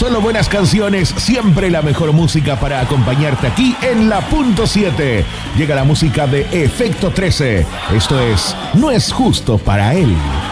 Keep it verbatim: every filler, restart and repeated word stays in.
solo buenas canciones, siempre la mejor música para acompañarte aquí en la punto siete. Llega la música de Efecto trece. Esto es No es justo para él.